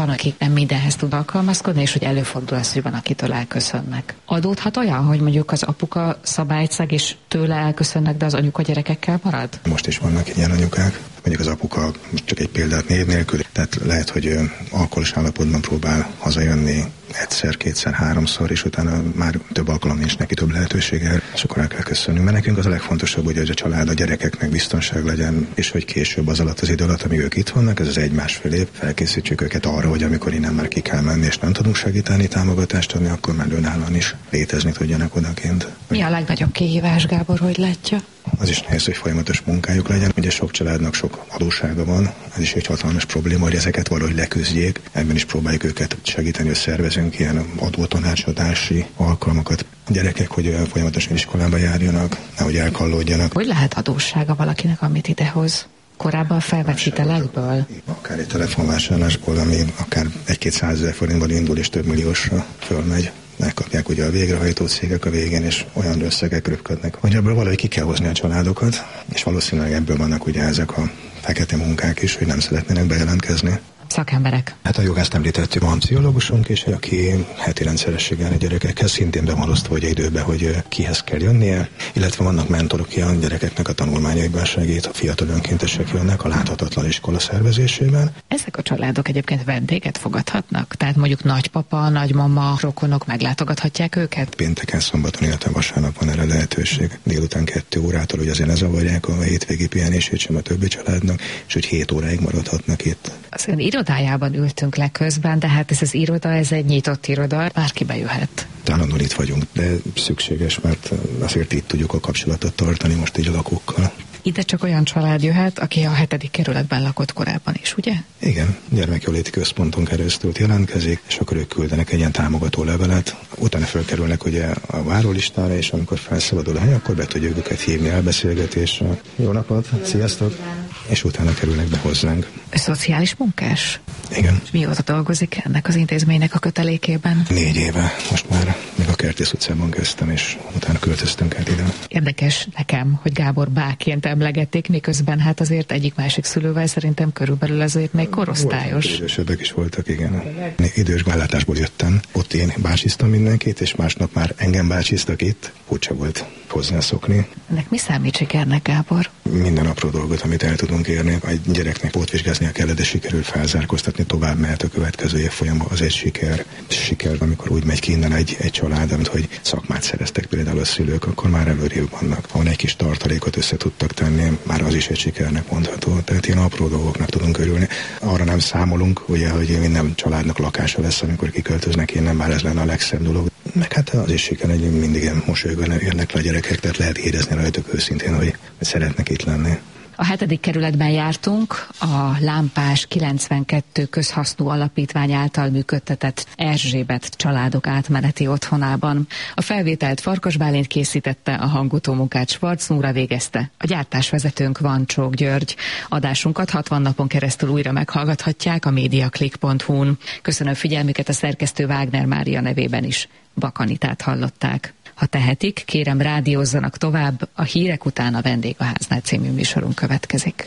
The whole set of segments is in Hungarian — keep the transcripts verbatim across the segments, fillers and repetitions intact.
Van, akik nem mindenhez tud alkalmazkodni, és hogy előfordul az, hogy van, akitől elköszönnek. Adódhat olyan, hogy mondjuk az apuka szabályt szeg, és tőle elköszönnek, de az anyuka gyerekekkel marad? Most is vannak ilyen anyukák. Mondjuk az apuka, most csak egy példát név nélkül, tehát lehet, hogy alkoholos állapotban próbál hazajönni egyszer, kétszer, háromszor, és utána már több alkalom nincs neki, több lehetősége, és akkor el kell köszönnünk. Mert nekünk az a legfontosabb, hogy a család, a gyerekeknek biztonság legyen, és hogy később az alatt az idő alatt, amíg ők itt vannak, ez az egy-másfél év, felkészítsük őket arra, hogy amikor innen már ki kell menni, és nem tudunk segíteni, támogatást adni, akkor már önállóan is létezni tudjanak odakint. Mi a legnagyobb kihívás, Gábor, hogy látja? Az is nehéz, hogy folyamatos munkájuk legyen. Ugye sok családnak sok adóssága van, ez is egy hatalmas probléma, hogy ezeket valahogy leküzdjék. Ebben is próbáljuk őket segíteni, hogy szervezünk ilyen adótanácsadási alkalmakat. A gyerekek, hogy folyamatosan iskolába járjanak, nehogy elkallódjanak. Hogy lehet adóssága valakinek, amit idehoz? Korábban felvett hitelekből? Akár egy telefonvásárlásból, ami akár egy-két százezer forintból indul, és több milliósra fölmegy. Megkapják ugye a végrehajtó cégek a végén, és olyan összegek röpködnek, hogy ebből valahogy ki kell hozni a családokat, és valószínűleg ebből vannak ugye ezek a fekete munkák is, hogy nem szeretnének bejelentkezni. Szakemberek. Hát a jogászt említettük, van pszichológusunk is, aki heti rendszerességgel a gyerekekhez szintén be van osztva, hogy időben, hogy kihez kell jönnie, illetve vannak mentorok, aki a gyerekeknek a tanulmányaiban segít, a fiatal önkéntesek jönnek a láthatatlan iskola szervezésében. Ezek a családok egyébként vendéget fogadhatnak? Tehát mondjuk nagypapa, nagymama, rokonok meglátogathatják őket? Pénteken, szombaton, illetve vasárnap van erre lehetőség. Délután kettő órától, hogy azért ne zavarják a hétvégi pihenését sem a többi családnak, és hogy hét óráig maradhatnak itt. Az ön irodájában ültünk le közben, de hát ez az iroda, ez egy nyitott iroda, bárki bejöhet. Állandóan itt vagyunk, de szükséges, mert azért itt tudjuk a kapcsolatot tartani most így a lakókkal. Ide csak olyan család jöhet, aki a hetedik kerületben lakott korábban is, ugye? Igen, gyermekjóléti központon keresztül jelentkezik, és akkor ők küldenek egy ilyen támogató levelet. Utána felkerülnek ugye a várólistára, és amikor felszabadul a hely, akkor be tudjuk őket hívni elbeszélgetésre. Jó napot, sziasztok! És utána kerülnek be hozzánk. Szociális munkás? Igen. És mióta dolgozik ennek az intézménynek a kötelékében? Négy éve. Most már még a Kertész utcában kezdtem, és utána költöztünk át ide. Érdekes nekem, hogy Gábor báként emlegették, miközben hát azért egyik-másik szülővel szerintem körülbelül azért még korosztályos. Voltak, idősebbek is voltak, igen. Idős ellátásból jöttem. Ott én bácsiztam mindenkit, és másnap már engem bácsiztak itt. Furcsa volt hozzászokni. Ennek mi számít sikernek, Gábor? Minden apró dolgot, amit el tudunk érni. Egy gyereknek pótvizsgáznia kell, de sikerül felzárkóztatni, tovább mehet a következő évfolyamban, az egy siker. Siker, amikor úgy megy ki innen egy, egy család, amit hogy szakmát szereztek például a szülők, akkor már előrébb vannak. Ha egy kis tartalékot össze tudtak tenni, már az is egy sikernek mondható. Tehát ilyen apró dolgoknak tudunk örülni. Arra nem számolunk, ugye, hogy minden családnak lakása lesz, amikor kiköltöznek innen, bár ez lenne a legszebb dolog. Meg hát az is siker, hogy mindig ilyen mosolygóan jönnek le a gyerekek, tehát lehet érezni rajtuk őszintén, hogy szeretnek itt lenni. A hetedik kerületben jártunk, a Lámpás kilencvenkettő közhasznú alapítvány által működtetett Erzsébet családok átmeneti otthonában. A felvételt Farkas Bálint készítette, a hangutómunkát Schwarz Nóra végezte. A gyártásvezetőnk Vancsók György. Adásunkat hatvan napon keresztül újra meghallgathatják a mediaclick pont hu-n. Köszönöm figyelmüket, a szerkesztő Wagner Mária nevében is. Bakanitát hallották. Ha tehetik, kérem rádiózzanak tovább, a hírek után a Vendég a háznál című műsorunk következik.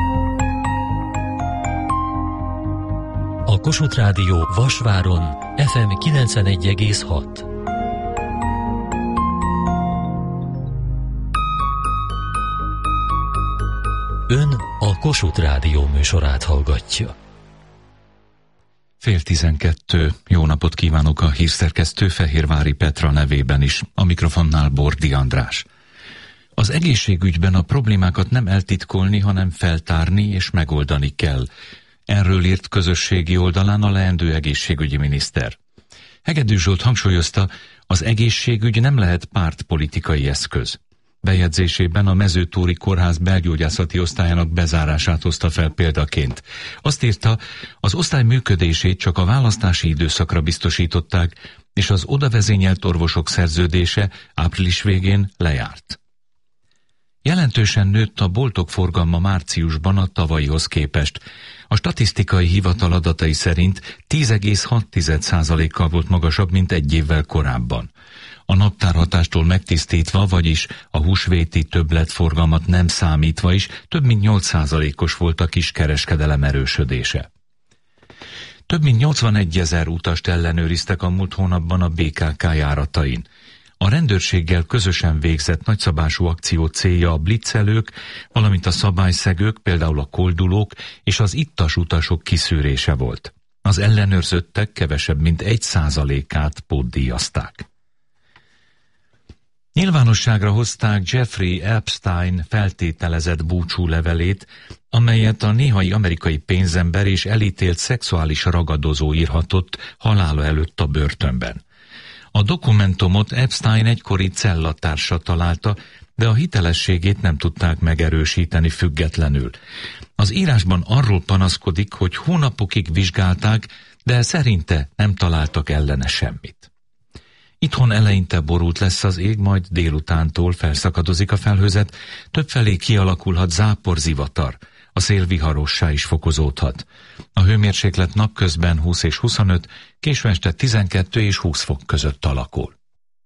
A Kossuth Rádió Vasváron ef em kilencvenegy egész hat. Ön a Kossuth Rádió műsorát hallgatja. Fél tizenkettő. Jó napot kívánok a hírszerkesztő Fehérvári Petra nevében is, a mikrofonnál Bordi András. Az egészségügyben a problémákat nem eltitkolni, hanem feltárni és megoldani kell. Erről írt közösségi oldalán a leendő egészségügyi miniszter. Hegedű Zsolt hangsúlyozta, az egészségügy nem lehet pártpolitikai eszköz. Bejegyzésében a Mezőtúri Kórház belgyógyászati osztályának bezárását hozta fel példaként. Azt írta, az osztály működését csak a választási időszakra biztosították, és az odavezényelt orvosok szerződése április végén lejárt. Jelentősen nőtt a boltok forgalma márciusban a tavalyihoz képest. A statisztikai hivatal adatai szerint tíz egész hat százalékkal volt magasabb, mint egy évvel korábban. A naptárhatástól megtisztítva, vagyis a húsvéti többletforgalmat nem számítva is több mint nyolc százalékos volt a kiskereskedelem erősödése. Több mint nyolcvanegyezer utast ellenőriztek a múlt hónapban a bé ká ká járatain. A rendőrséggel közösen végzett nagyszabású akció célja a blitzelők, valamint a szabályszegők, például a koldulók és az ittas utasok kiszűrése volt. Az ellenőrzöttek kevesebb mint egy százalékát pótdíjazták. Nyilvánosságra hozták Jeffrey Epstein feltételezett búcsúlevelét, amelyet a néhai amerikai pénzember és elítélt szexuális ragadozó írhatott halála előtt a börtönben. A dokumentumot Epstein egykori cellatársa találta, de a hitelességét nem tudták megerősíteni függetlenül. Az írásban arról panaszkodik, hogy hónapokig vizsgálták, de szerinte nem találtak ellene semmit. Itthon eleinte borult lesz az ég, majd délutántól felszakadozik a felhőzet, többfelé kialakulhat záporzivatar, a szél viharossá is fokozódhat. A hőmérséklet napközben húsz és huszonöt, késő este tizenkettő és húsz fok között alakul.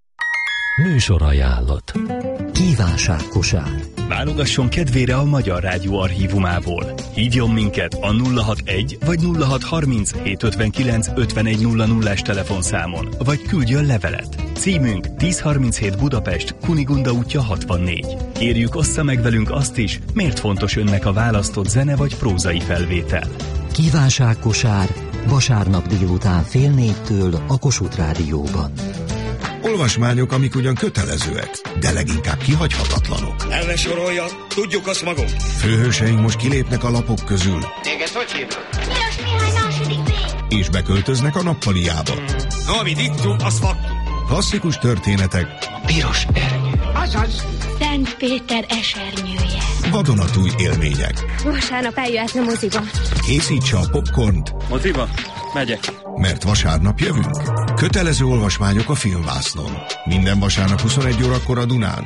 Műsorajánlat. Kívánságkosár. Válogasson kedvére a Magyar Rádió archívumából. Hívjon minket a nulla hatvanegy vagy nulla hatszázharminc hétszázötvenkilenc ötvenegy nulla nullás telefonszámon, vagy küldjön levelet. Címünk tízszázharminchét Budapest, Kunigunda útja hatvannégy. Kérjük, ossza meg velünk azt is, miért fontos önnek a választott zene vagy prózai felvétel. Kívánságkosár vasárnap délután fél négytől a Kossuth Rádióban. Olvasmányok, amik ugyan kötelezőek, de leginkább kihagyhatatlanok. El ne sorolja, tudjuk azt magunk. Főhőseink most kilépnek a lapok közül. Téged hogy hívnak? Piros Mihály második B. És beköltöznek a nappaliába. No, amit ittunk, az faktum. Klasszikus történetek. A piros ernyő. Azaz. Szent Péter esernyője. Vadonatúj élmények. Vasárnap eljöhetne moziba. Készítse a popcornt. Moziba? Megyek. Mert vasárnap jövünk. Kötelező olvasmányok a Filmvásznon. Minden vasárnap huszonegy órakor a Dunán.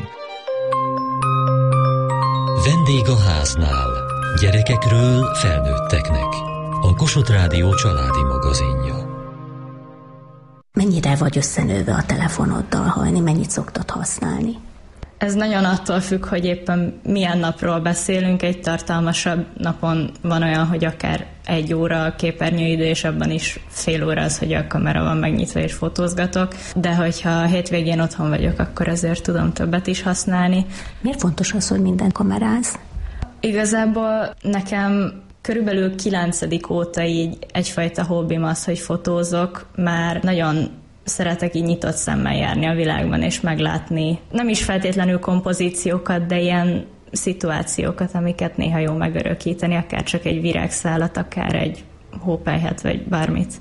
Vendég a háznál. Gyerekekről felnőtteknek. A Kossuth Rádió családi magazinja. Mennyire vagy összenőve a telefonoddal, Hajni? Mennyit szoktad használni? Ez nagyon attól függ, hogy éppen milyen napról beszélünk. Egy tartalmasabb napon van olyan, hogy akár egy óra a képernyőidő, és abban is fél óra az, hogy a kamera van megnyitva és fotózgatok. De hogyha a hétvégén otthon vagyok, akkor azért tudom többet is használni. Miért fontos az, hogy minden kameráz? Igazából nekem körülbelül kilencedik óta így egyfajta hobbim az, hogy fotózok. Már nagyon szeretek így nyitott szemmel járni a világban, és meglátni nem is feltétlenül kompozíciókat, de ilyen szituációkat, amiket néha jó megörökíteni, akár csak egy virágszálat, akár egy hópelyhet, vagy bármit.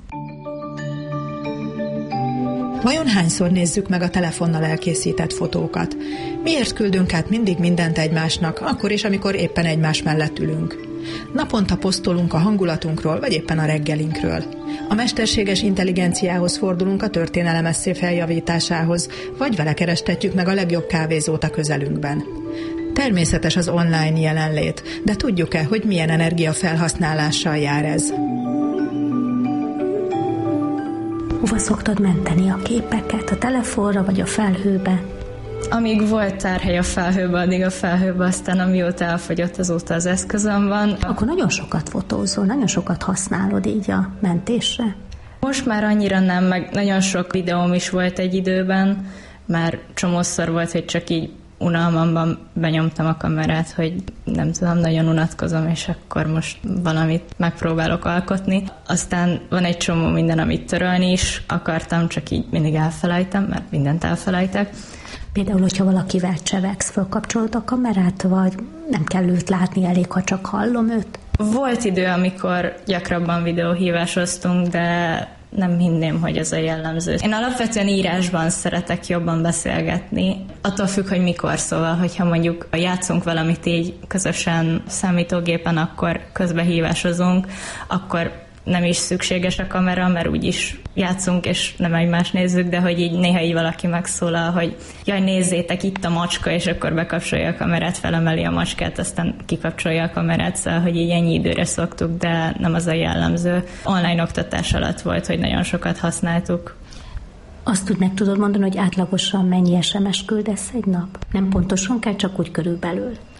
Vajon hányszor nézzük meg a telefonnal elkészített fotókat? Miért küldünk át mindig mindent egymásnak, akkor is, amikor éppen egymás mellett ülünk? Naponta posztolunk a hangulatunkról, vagy éppen a reggelinkről. A mesterséges intelligenciához fordulunk a történelem esszé feljavításához, vagy vele kerestetjük meg a legjobb kávézót a közelünkben. Természetes az online jelenlét, de tudjuk-e, hogy milyen energiafelhasználással jár ez? Hova szoktad menteni a képeket? A telefonra vagy a felhőbe? Amíg volt tárhely a felhőbe, addig a felhőbe, aztán amióta elfogyott, azóta az eszközöm van. Akkor nagyon sokat fotózol, nagyon sokat használod így a mentésre? Most már annyira nem, meg nagyon sok videóm is volt egy időben, már csomószor volt, hogy csak így unalmamban benyomtam a kamerát, hogy nem tudom, nagyon unatkozom, és akkor most valamit megpróbálok alkotni. Aztán van egy csomó minden, amit törölni is akartam, csak így mindig elfelejtem, mert mindent elfelejtek. Például, hogyha valakivel csevegsz, fölkapcsolod a kamerát, vagy nem kell őt látni, elég, ha csak hallom őt? Volt idő, amikor gyakrabban videóhívásoztunk, de nem hinném, hogy ez a jellemző. Én alapvetően írásban szeretek jobban beszélgetni, attól függ, hogy mikor, szóval, hogyha mondjuk játszunk valamit így közösen számítógépen, akkor közbehívásozunk, akkor nem is szükséges a kamera, mert úgyis játszunk, és nem egymást nézzük, de hogy így néha így valaki megszólal, hogy jaj, nézzétek, itt a macska, és akkor bekapcsolja a kamerát, felemeli a macskát, aztán kikapcsolja a kamerát, szóval, hogy így ennyi időre szoktuk, de nem az a jellemző. Online oktatás alatt volt, hogy nagyon sokat használtuk. Azt tud meg tudod mondani, hogy átlagosan mennyi es em es küldesz egy nap? Nem pontosan kell, csak úgy körülbelül.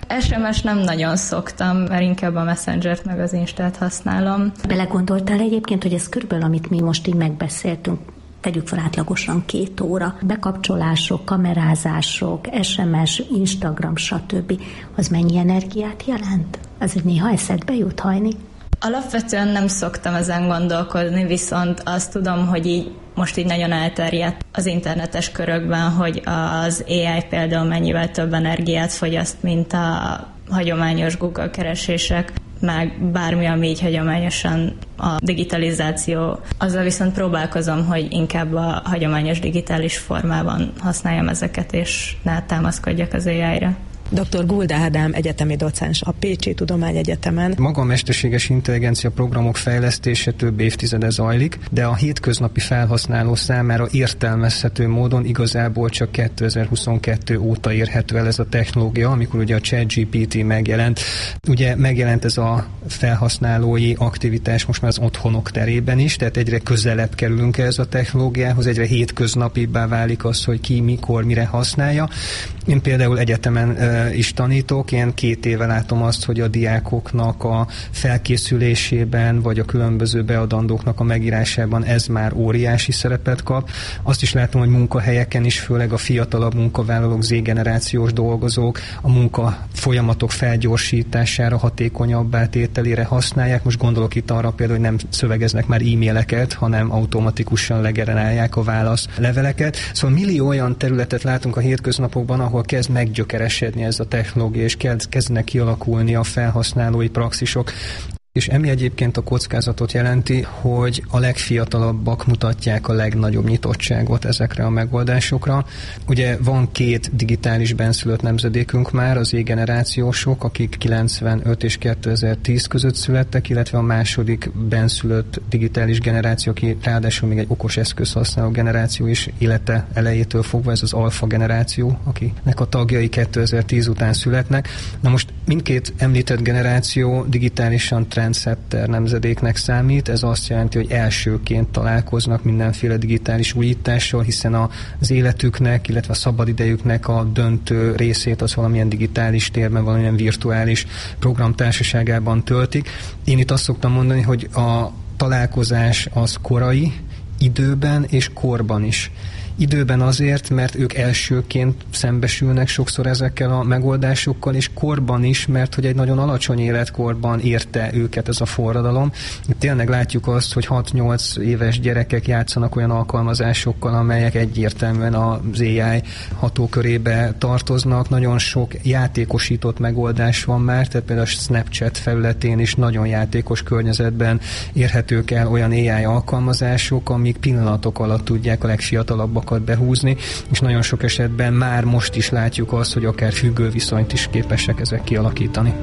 es em es nem nagyon szoktam, mert inkább a Messengert meg az Instát használom. Belegondoltál egyébként, hogy ez körülbelül, amit mi most így megbeszéltünk, tegyük fel átlagosan két óra, bekapcsolások, kamerázások, es em es, Instagram, stb. Az mennyi energiát jelent? Ez néha eszedbe jut hajni? Alapvetően nem szoktam ezen gondolkodni, viszont azt tudom, hogy így most így nagyon elterjedt az internetes körökben, hogy az á i például mennyivel több energiát fogyaszt, mint a hagyományos Google keresések, meg bármi, ami így hagyományosan a digitalizáció. Azzal viszont próbálkozom, hogy inkább a hagyományos digitális formában használjam ezeket, és ne támaszkodjak az á i-re. doktor Guld Ádám egyetemi docens a Pécsi Tudományegyetemen. Maga a mesterséges intelligencia programok fejlesztése több évtizede zajlik, de a hétköznapi felhasználó számára értelmezhető módon igazából csak kétezer-huszonkettő óta érhető el ez a technológia, amikor ugye a ChatGPT megjelent. Ugye megjelent ez a felhasználói aktivitás most már az otthonok terében is, tehát egyre közelebb kerülünk ez a technológiához, egyre hétköznapibbá válik az, hogy ki, mikor, mire használja. Én például egyetemen is tanítok, én két éve látom azt, hogy a diákoknak a felkészülésében, vagy a különböző beadandóknak a megírásában ez már óriási szerepet kap. Azt is látom, hogy munkahelyeken is, főleg a fiatalabb munkavállalók, Z-generációs dolgozók a munka folyamatok felgyorsítására, hatékonyabbá tételére használják. Most gondolok itt arra például, hogy nem szövegeznek már e-maileket, hanem automatikusan legenerálják a válaszleveleket. Szóval millió olyan területet látunk a hétköznapokban, ahol kezd meggyökeresedni ez a technológia, és kezdnek kialakulni a felhasználói praxisok. És emi egyébként a kockázatot jelenti, hogy a legfiatalabbak mutatják a legnagyobb nyitottságot ezekre a megoldásokra. Ugye van két digitális benszülött nemzedékünk már, az Z-generációsok, akik kilencvenöt és kétezer-tíz között születtek, illetve a második benszülött digitális generáció, aki ráadásul még egy okos eszköz használó generáció is élete elejétől fogva, ez az alfa generáció, akinek a tagjai kétezer-tíz után születnek. Na most mindkét említett generáció digitálisan trendsetter nemzedéknek számít, ez azt jelenti, hogy elsőként találkoznak mindenféle digitális újítással, hiszen az életüknek, illetve a szabadidejüknek a döntő részét az valamilyen digitális térben, valamilyen virtuális programtársaságában töltik. Én itt azt szoktam mondani, hogy a találkozás az korai, időben és korban is. Időben azért, mert ők elsőként szembesülnek sokszor ezekkel a megoldásokkal, és korban is, mert hogy egy nagyon alacsony életkorban érte őket ez a forradalom. Tényleg látjuk azt, hogy hat-nyolc éves gyerekek játszanak olyan alkalmazásokkal, amelyek egyértelműen az á i hatókörébe tartoznak. Nagyon sok játékosított megoldás van már, tehát például a Snapchat felületén is nagyon játékos környezetben érhetők el olyan á i alkalmazások, amik pillanatok alatt tudják a legfiatalabbakat behúzni, és nagyon sok esetben már most is látjuk azt, hogy akár függő viszonyt is képesek ezek kialakítani.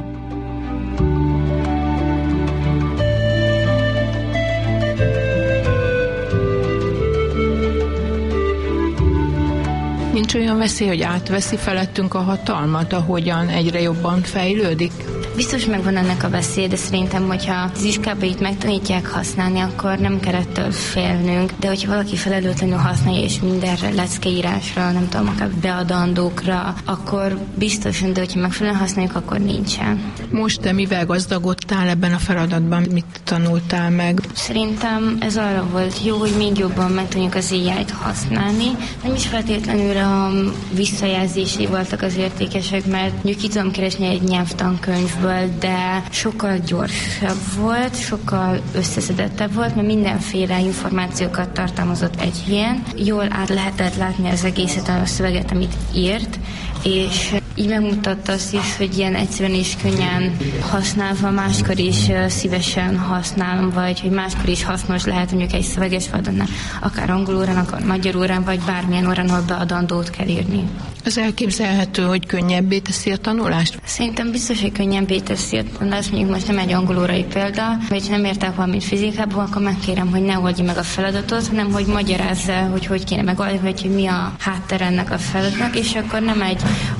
Nincs olyan veszély, hogy átveszi felettünk a hatalmat, ahogyan egyre jobban fejlődik? Biztos megvan ennek a veszély, de szerintem, hogyha az iskába itt megtanítják használni, akkor nem kell ettől félnünk, de hogyha valaki felelőtlenül használja, és mindenre, leckeírásra, nem tudom, akár beadandókra, akkor biztosan, de hogyha megfelelően használjuk, akkor nincsen. Most te mivel gazdagodtál ebben a feladatban? Mit tanultál meg? Szerintem ez arra volt jó, hogy még jobban meg tudjuk az á i-t használni. Nem is feltétlenül a visszajelzései voltak az értékesek, mert mondjuk ki tudom keresni egy nyelvtankönyvből, de sokkal gyorsabb volt, sokkal összeszedettebb volt, mert mindenféle információkat tartalmazott egy helyen. Jól át lehetett látni az egészet, a szöveget, amit írt, és így megmutatta azt is, hogy ilyen egyszerűen és könnyen használva, máskor is szívesen használom, vagy hogy máskor is hasznos lehet mondjuk egy szöveges feladatnál, akár angol órán, akár magyar órán, vagy bármilyen órán, ahol beadandót kell írni. Az elképzelhető, hogy könnyebbé teszi a tanulást? Szerintem biztos, hogy könnyebbé teszi a tanulást, mondjuk most nem egy angolórai példa, vagy nem értek valamit fizikából, akkor megkérem, hogy ne oldja meg a feladatot, hanem hogy magyarázza, hogy hogy kéne megoldani, vagy hogy mi a háttere ennek a feladatnak, és akkor nem egy online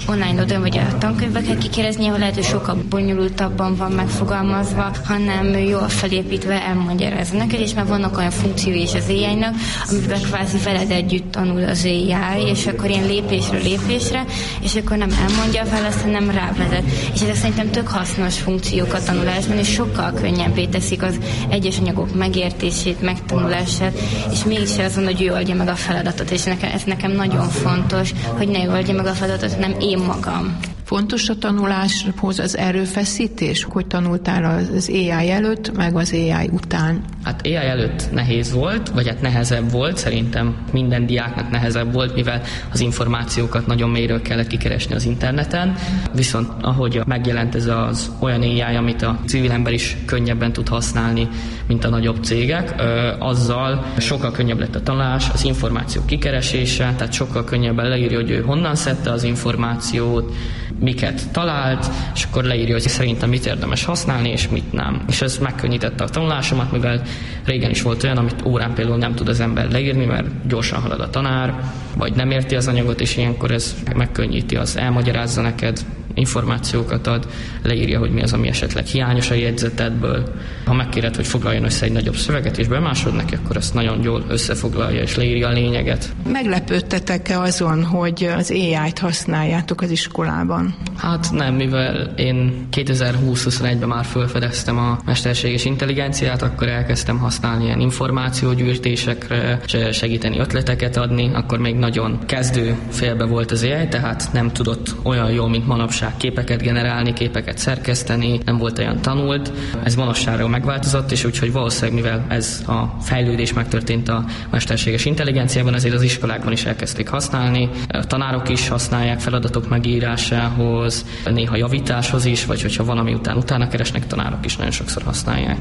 módon, vagy a tankönyveket kikerezni, ahol lehet, hogy sokkal bonyolultabban van megfogalmazva, hanem jól felépítve elmagyarázza neked, és már vannak olyan funkciói is az á í-nak, amiben kvázi veled együtt tanul az á í, és akkor ilyen lépésről lépésre, és akkor nem elmondja a választ, hanem rávezet. És ezek szerintem tök hasznos funkciók a tanulásban, és sokkal könnyebbé teszik az egyes anyagok megértését, megtanulását, és mégis azon, hogy ő oldja meg a feladatot, és nekem, ez nekem nagyon fontos, hogy ne ő oldja meg a feladatot, hanem én magam. Fontos a tanuláshoz az erőfeszítés, hogy tanultál az á í előtt, meg az á í után? Hát á í előtt nehéz volt, vagy hát nehezebb volt, szerintem minden diáknak nehezebb volt, mivel az információkat nagyon mélyről kellett kikeresni az interneten, viszont ahogy megjelent ez az olyan á í, amit a civil ember is könnyebben tud használni, mint a nagyobb cégek, azzal sokkal könnyebb lett a tanulás, az információ kikeresése, tehát sokkal könnyebben leírja, hogy ő honnan szedte az információt, miket talált, és akkor leírja, hogy szerintem mit érdemes használni, és mit nem. És ez megkönnyítette a tanulásomat, mivel régen is volt olyan, amit órán például nem tud az ember leírni, mert gyorsan halad a tanár, vagy nem érti az anyagot, és ilyenkor ez megkönnyíti, az elmagyarázza neked, információkat ad, leírja, hogy mi az, ami esetleg hiányos a jegyzetedből. Ha megkéred, hogy foglaljon össze egy nagyobb szöveget, és bemásod neki, akkor ezt nagyon jól összefoglalja, és leírja a lényeget. Meglepődtetek-e azon, hogy az á í-t használjátok az iskolában? Hát nem, mivel én kétezer-húsz-huszonegyben már felfedeztem a mesterséges intelligenciát, akkor elkezdtem használni ilyen információgyűjtésekre, segíteni ötleteket adni, akkor még nagyon kezdő félbe volt az á í, tehát nem tudott olyan jól, mint manapság képeket generálni, képeket szerkeszteni, nem volt olyan tanult. Ez manapságra megváltozott, és úgyhogy valószínűleg, mivel ez a fejlődés megtörtént a mesterséges intelligenciában, ezért az iskolákban is elkezdték használni. A tanárok is használják feladatok megírásához, néha javításhoz is, vagy hogyha van, ami után utána keresnek, tanárok is nagyon sokszor használják.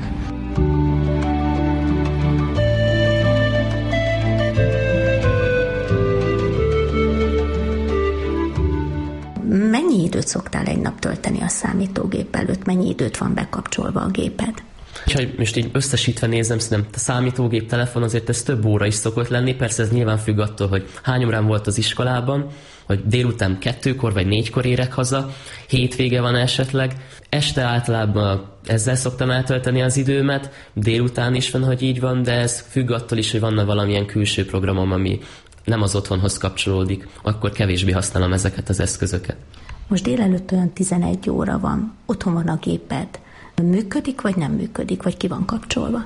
Mennyi időt szoktál egy nap tölteni a számítógép előtt? Mennyi időt van bekapcsolva a géped? Ha most így összesítve nézem, szerintem a számítógép, telefon azért ez több óra is szokott lenni, persze ez nyilván függ attól, hogy hány órán volt az iskolában, hogy délután kettőkor vagy négykor érek haza, hétvége van esetleg. Este általában ezzel szoktam eltölteni az időmet, délután is van, hogy így van, de ez függ attól is, hogy van valamilyen külső programom, ami nem az otthonhoz kapcsolódik, akkor kevésbé használom ezeket az eszközöket. Most délelőtt olyan tizenegy óra van, otthon van a géped. Működik, vagy nem működik, vagy ki van kapcsolva?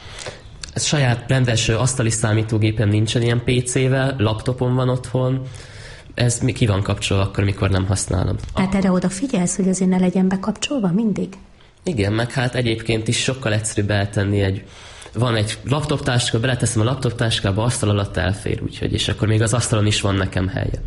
Ez saját rendes asztali számítógépem nincsen ilyen pé cével, laptopon van otthon, ez ki van kapcsolva akkor, mikor nem használom. Tehát erre odafigyelsz, hogy azért ne legyen bekapcsolva mindig? Igen, meg hát egyébként is sokkal egyszerűbb eltenni egy van egy laptoptáska, beleteszem a laptoptáskába, asztal alatt elfér, úgyhogy, és akkor még az asztalon is van nekem helye.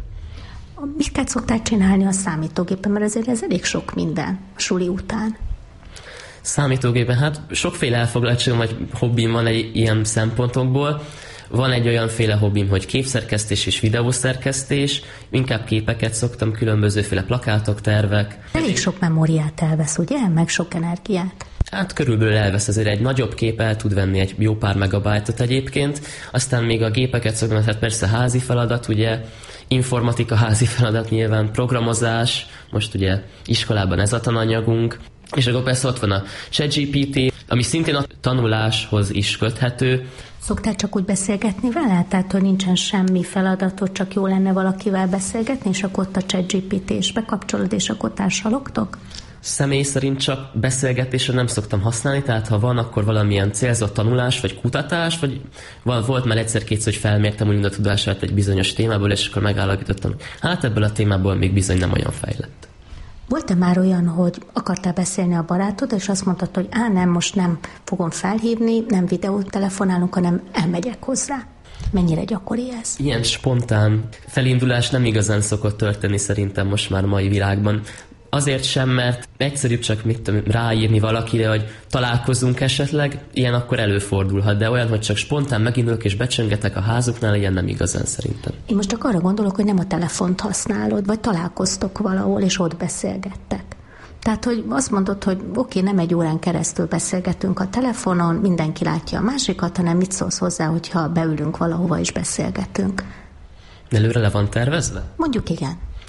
Miket szoktál csinálni a számítógépen, mert azért ez elég sok minden a suli után. Számítógépen, hát sokféle elfoglaltságom vagy hobbim van egy ilyen szempontokból. Van egy olyanféle hobbim, hogy képszerkesztés és videószerkesztés, inkább képeket szoktam, különbözőféle plakátok, tervek. Elég sok memóriát elvesz, ugye? Meg sok energiát. Hát körülbelül elvesz, azért egy nagyobb kép el tud venni egy jó pár megabájtot egyébként, aztán még a gépeket szoktam, hát persze házi feladat, ugye, informatika házi feladat nyilván, programozás, most ugye iskolában ez a tananyagunk, és akkor persze ott van a ChatGPT, ami szintén a tanuláshoz is köthető. Szoktál csak úgy beszélgetni vele? Tehát, hogy nincsen semmi feladatod, csak jó lenne valakivel beszélgetni, és akkor ott a ChatGPT és bekapcsolod, és akkor társalogtok? Személy szerint csak beszélgetésre nem szoktam használni, tehát ha van, akkor valamilyen célzott tanulás, vagy kutatás, vagy volt már egyszer-kétszer, hogy felmértem úgymond a tudását egy bizonyos témából, és akkor megállapítottam, hát ebből a témából még bizony nem olyan fejlett. Volt-e már olyan, hogy akartál beszélni a barátod, és azt mondtad, hogy á, nem, most nem fogom felhívni, nem videót telefonálunk, hanem elmegyek hozzá? Mennyire gyakori ez? Ilyen spontán felindulás nem igazán szokott történni szerintem most már mai világban. Azért sem, mert egyszerűbb csak mit tudom, ráírni valakire, hogy találkozunk esetleg, ilyen akkor előfordulhat, de olyan, hogy csak spontán megindulok és becsöngetek a házuknál, ilyen nem igazán szerintem. Én most csak arra gondolok, hogy nem a telefont használod, vagy találkoztok valahol, és ott beszélgettek. Tehát, hogy azt mondod, hogy oké, nem egy órán keresztül beszélgetünk a telefonon, mindenki látja a másikat, hanem mit szólsz hozzá, hogyha beülünk valahova és beszélgetünk. Előre le van tervezve? Mondjuk igen.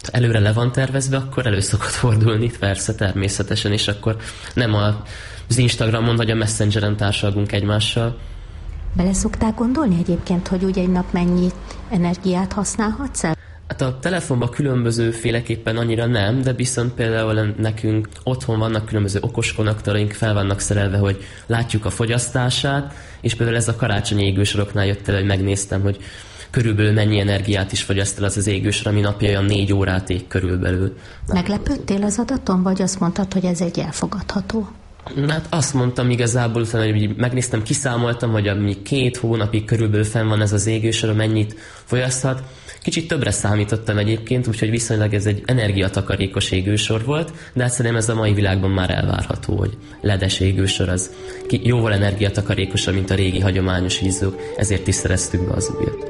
előre le van tervezve, akkor elő szokott fordulni, persze, természetesen, és akkor nem a, az Instagramon vagy a Messengeren társalgunk egymással. Bele szoktál gondolni egyébként, hogy úgy egy nap mennyi energiát használhatsz el? Hát a telefonban különböző féleképpen annyira nem, de viszont például nekünk otthon vannak különböző okos konnektoraink, fel vannak szerelve, hogy látjuk a fogyasztását, és például ez a karácsonyi égősoroknál jött el, hogy megnéztem, hogy körülbelül mennyi energiát is fogyaszt el az az égősor, ami napja olyan négy órát ég körülbelül. Meglepődtél az adaton, vagy azt mondtad, hogy ez egy elfogadható? Hát azt mondtam igazából, utána, hogy megnéztem, kiszámoltam, hogy ami két hónapig körülbelül fenn van ez az égősor, mennyit fogyaszthat. Kicsit többre számítottam egyébként, úgyhogy viszonylag ez egy energiatakarékos égősor volt, de hát szerintem ez a mai világban már elvárható, hogy ledes égősor az jóval energiatakarékosabb, mint a régi hagyományos izzók, ezért is szereztük be az újat.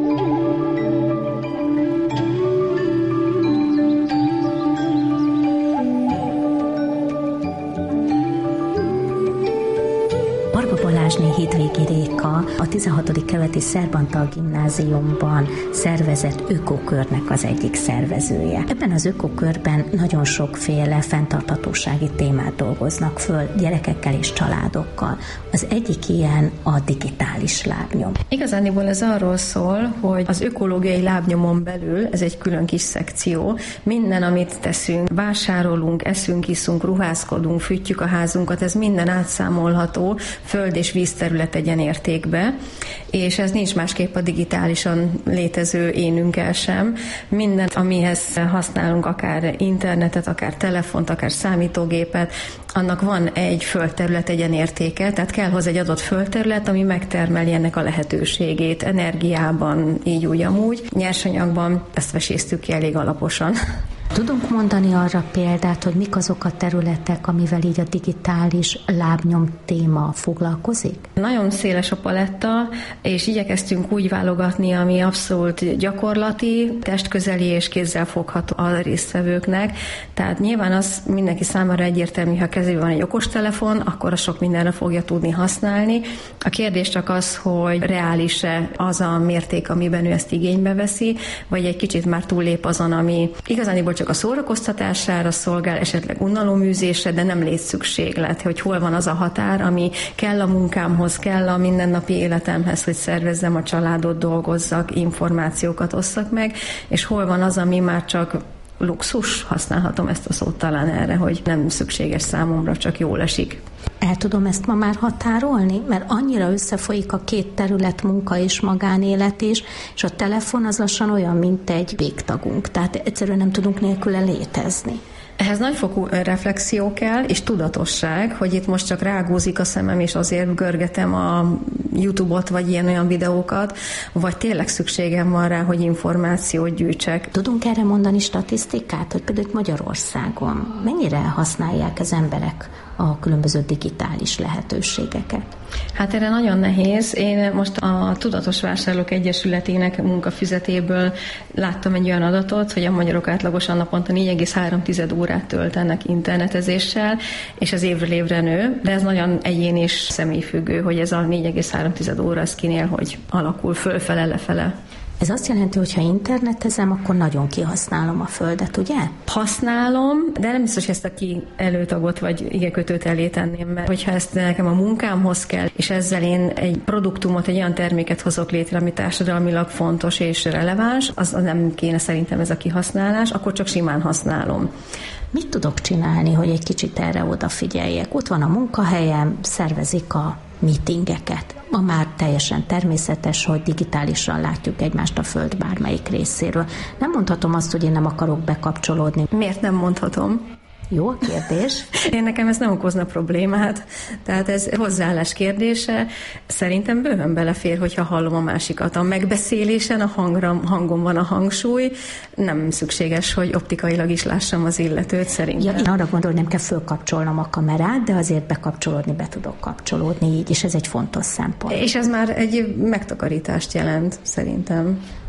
Hídvégi Réka a tizenhatodik kerületi Szerbantal gimnáziumban szervezett ökokörnek az egyik szervezője. Ebben az ökokörben nagyon sokféle fenntarthatósági témát dolgoznak föl gyerekekkel és családokkal. Az egyik ilyen a digitális lábnyom. Igazániból ez arról szól, hogy az ökológiai lábnyomon belül, ez egy külön kis szekció, minden, amit teszünk, vásárolunk, eszünk, iszunk, ruházkodunk, fűtjük a házunkat, ez minden átszámolható föld és víz terület egyenértékbe, és ez nincs másképp a digitálisan létező énünkkel sem. Mindent, amihez használunk, akár internetet, akár telefont, akár számítógépet, annak van egy földterület egyenértéke, tehát kell hozzá egy adott földterület, ami megtermeli ennek a lehetőségét energiában, így úgy amúgy. Nyersanyagban ezt veséztük ki elég alaposan. Tudunk mondani arra példát, hogy mik azok a területek, amivel így a digitális lábnyom téma foglalkozik? Nagyon széles a paletta, és igyekeztünk úgy válogatni, ami abszolút gyakorlati, testközeli és kézzelfogható a résztvevőknek. Tehát nyilván az mindenki számára egyértelmű, ha kezében van egy okostelefon, akkor a sok mindenre fogja tudni használni. A kérdés csak az, hogy reális-e az a mérték, amiben ő ezt igénybe veszi, vagy egy kicsit már túllép azon, ami igazániból csak a szórakoztatására szolgál, esetleg unaloműzésre, de nem létszükséglet, hogy hol van az a határ, ami kell a munkámhoz, kell a mindennapi életemhez, hogy szervezzem a családot, dolgozzak, információkat osszak meg, és hol van az, ami már csak luxus, használhatom ezt a szót talán erre, hogy nem szükséges számomra, csak jól esik. El tudom ezt ma már határolni? Mert annyira összefolyik a két terület, munka és magánélet is, és a telefon az lassan olyan, mint egy végtagunk. Tehát egyszerűen nem tudunk nélküle létezni. Ehhez nagyfokú reflexió kell, és tudatosság, hogy itt most csak rágózik a szemem, és azért görgetem a YouTube-ot, vagy ilyen-olyan videókat, vagy tényleg szükségem van rá, hogy információt gyűjtsek. Tudunk erre mondani statisztikát, hogy például Magyarországon mennyire használják az emberek a különböző digitális lehetőségeket? Hát erre nagyon nehéz. Én most a Tudatos Vásárlók Egyesületének munkafüzetéből láttam egy olyan adatot, hogy a magyarok átlagosan naponta négy egész három órát töltenek internetezéssel, és ez évről évre nő, de ez nagyon egyén és személyfüggő, hogy ez a négy egész három óra az kinél, hogy alakul fölfele, lefele. Ez azt jelenti, hogy ha internetezem, akkor nagyon kihasználom a földet, ugye? Használom, de nem biztos, hogy ezt a ki előtagot vagy igekötőt elé tenném, mert hogyha ezt nekem a munkámhoz kell, és ezzel én egy produktumot, egy olyan terméket hozok létre, ami társadalmilag fontos és releváns, az nem kéne szerintem ez a kihasználás, akkor csak simán használom. Mit tudok csinálni, hogy egy kicsit erre odafigyeljek? Ott van a munkahelyem, szervezik a meetingeket. Ma már teljesen természetes, hogy digitálisan látjuk egymást a föld bármelyik részéről. Nem mondhatom azt, hogy én nem akarok bekapcsolódni. Miért nem mondhatom? Jó a kérdés. Én nekem ez nem okozna problémát, tehát ez hozzáállás kérdése. Szerintem bőven belefér, hogyha hallom a másikat. A megbeszélésen a hangra, hangon van a hangsúly, nem szükséges, hogy optikailag is lássam az illetőt szerintem. Ja, én arra gondolom, nem kell fölkapcsolnom a kamerát, de azért bekapcsolódni, be tudok kapcsolódni így, és ez egy fontos szempont. És ez már egy megtakarítást jelent, szerintem.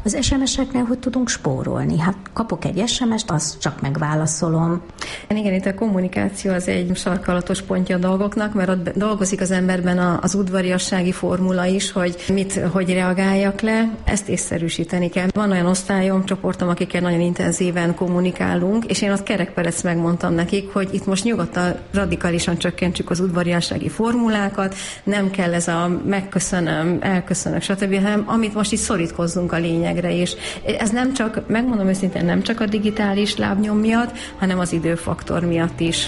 Az es em eseknél hogy tudunk spórolni? Hát kapok egy es em est, azt csak megválaszolom. Igen, itt a kommunikáció az egy sarkalatos pontja a dolgoknak, mert ott dolgozik az emberben az udvariassági formula is, hogy mit, hogy reagáljak le, ezt észszerűsíteni kell. Van olyan osztályom, csoportom, akikkel nagyon intenzíven kommunikálunk, és én ott kerekperec megmondtam nekik, hogy itt most nyugodtan radikálisan csökkentsük az udvariassági formulákat, nem kell ez a megköszönöm, elköszönök, stb., hanem amit most itt szorítkozzunk a lényegre is. Ez nem csak, megmondom őszintén, nem csak a digitális lábnyom miatt, hanem az időfaktor miatt is.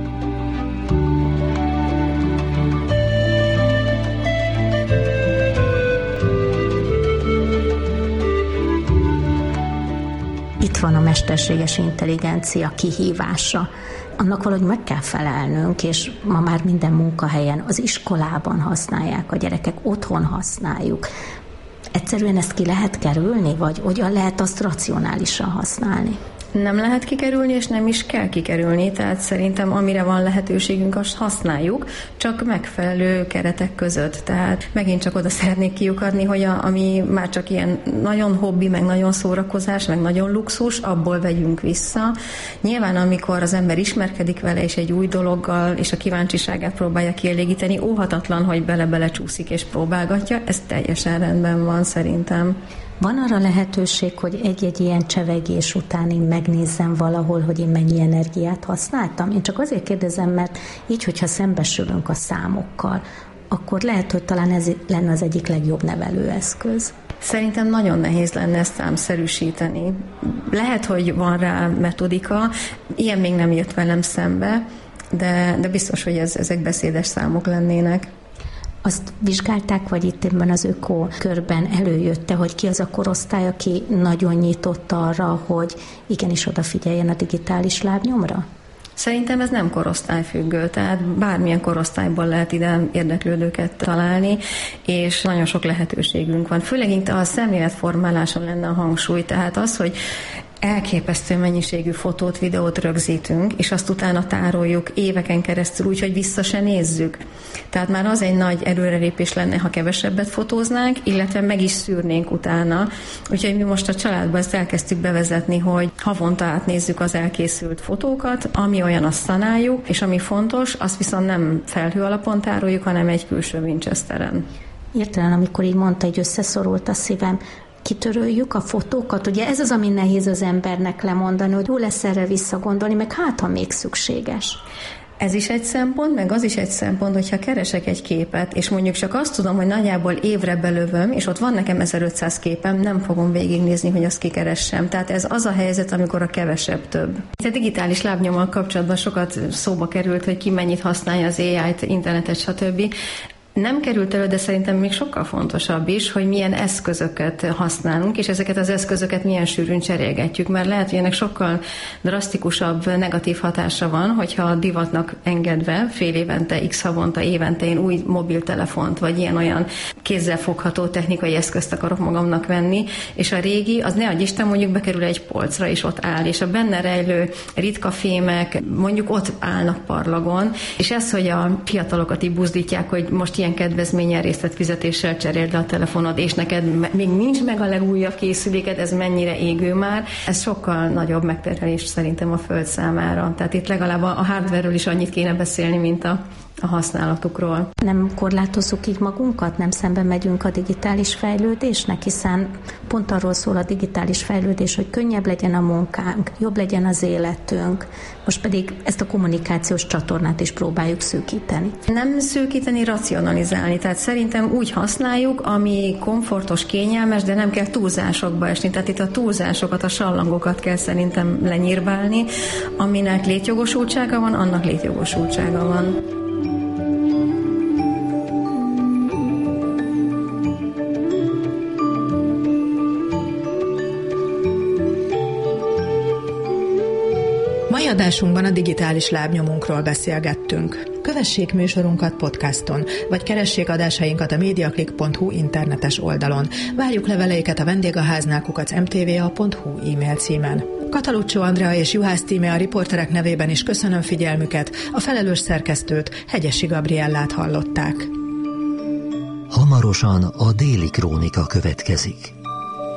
Itt van a mesterséges intelligencia kihívása. Annak valahogy meg kell felelnünk, és ma már minden munkahelyen, az iskolában használják a gyerekek, otthon használjuk. Egyszerűen ezt ki lehet kerülni, vagy hogyan lehet azt racionálisan használni? Nem lehet kikerülni, és nem is kell kikerülni, tehát szerintem amire van lehetőségünk, azt használjuk, csak megfelelő keretek között. Tehát megint csak oda szeretnék kiukadni, hogy a, ami már csak ilyen nagyon hobbi, meg nagyon szórakozás, meg nagyon luxus, abból vegyünk vissza. Nyilván, amikor az ember ismerkedik vele, és egy új dologgal, és a kíváncsiságát próbálja kielégíteni, óhatatlan, hogy bele-bele csúszik és próbálgatja, ez teljesen rendben van szerintem. Van arra lehetőség, hogy egy-egy ilyen csevegés után én megnézzem valahol, hogy én mennyi energiát használtam? Én csak azért kérdezem, mert így, hogyha szembesülünk a számokkal, akkor lehet, hogy talán ez lenne az egyik legjobb nevelőeszköz. Szerintem nagyon nehéz lenne ezt számszerűsíteni. Lehet, hogy van rá metodika, ilyen még nem jött velem szembe, de, de biztos, hogy ez, ezek beszédes számok lennének. Azt vizsgálták, vagy itt ebben az öko körben előjötte, hogy ki az a korosztály, aki nagyon nyitott arra, hogy igenis odafigyeljen a digitális lábnyomra? Szerintem ez nem korosztályfüggő, tehát bármilyen korosztályban lehet ide érdeklődőket találni, és nagyon sok lehetőségünk van. Főleg itt a szemléletformáláson lenne a hangsúly, tehát az, hogy elképesztő mennyiségű fotót, videót rögzítünk, és azt utána tároljuk éveken keresztül úgy, hogy vissza se nézzük. Tehát már az egy nagy előrelépés lenne, ha kevesebbet fotóznánk, illetve meg is szűrnénk utána. Úgyhogy mi most a családban ezt elkezdtük bevezetni, hogy havonta átnézzük az elkészült fotókat, ami olyan, azt szanáljuk, és ami fontos, azt viszont nem felhő alapon tároljuk, hanem egy külső Winchesteren. Értelen, amikor így mondta, hogy összeszorult a szívem, kitöröljük a fotókat. Ugye ez az, ami nehéz az embernek lemondani, hogy jó lesz erre visszagondolni, meg hát, ha még szükséges. Ez is egy szempont, meg az is egy szempont, hogyha keresek egy képet, és mondjuk csak azt tudom, hogy nagyjából évre belövöm, és ott van nekem ezerötszáz képem, nem fogom végignézni, hogy azt kikeressem. Tehát ez az a helyzet, amikor a kevesebb több. A digitális lábnyommal kapcsolatban sokat szóba került, hogy ki mennyit használja az á í-t, internetet, stb. Nem került elő, de szerintem még sokkal fontosabb is, hogy milyen eszközöket használunk, és ezeket az eszközöket milyen sűrűn cserélgetjük, mert lehet, hogy ennek sokkal drasztikusabb negatív hatása van, hogyha a divatnak engedve fél évente, x havonta, évente én új mobiltelefont, vagy ilyen-olyan kézzelfogható technikai eszközt akarok magamnak venni, és a régi, az ne adj Isten, mondjuk bekerül egy polcra, és ott áll, és a benne rejlő ritka fémek mondjuk ott állnak parlagon, és ez, hogy a fiatalokat így buzdítják, hogy most ilyen kedvezményen részlet fizetéssel cseréld le a telefonod, és neked még nincs meg a legújabb készüléked, ez mennyire égő már. Ez sokkal nagyobb megterhelés szerintem a Föld számára. Tehát itt legalább a hardware-ről is annyit kéne beszélni, mint a a használatukról. Nem korlátozzuk így magunkat, nem szembe megyünk a digitális fejlődésnek, hiszen pont arról szól a digitális fejlődés, hogy könnyebb legyen a munkánk, jobb legyen az életünk, most pedig ezt a kommunikációs csatornát is próbáljuk szűkíteni. Nem szűkíteni, racionalizálni, tehát szerintem úgy használjuk, ami komfortos, kényelmes, de nem kell túlzásokba esni, tehát itt a túlzásokat, a sallangokat kell szerintem lenyírbálni, aminek létjogosultsága van, annak létjogosultsága van. Mai adásunkban a digitális lábnyomunkról beszélgettünk. Kövessék műsorunkat podcaston, vagy keressék adásainkat a mediaclick pont hu internetes oldalon. Várjuk leveleiket a vendégháznál kukac em té vé á pont hu e-mail címen. Kataluccio Andrea és Juhász Tíme a riporterek nevében is köszönöm figyelmüket, a felelős szerkesztőt, Hegyesi Gabriellát hallották. Hamarosan a Déli Krónika következik.